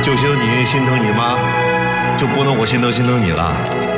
就兴你心疼你妈，就不能我心疼你了。